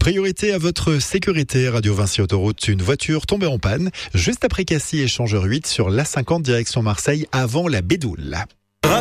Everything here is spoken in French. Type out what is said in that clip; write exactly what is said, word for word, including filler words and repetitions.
Priorité à votre sécurité. Radio Vinci Autoroute, une voiture tombée en panne juste après Cassis, échangeur huit sur l'A cinquante direction Marseille avant la Bédoule.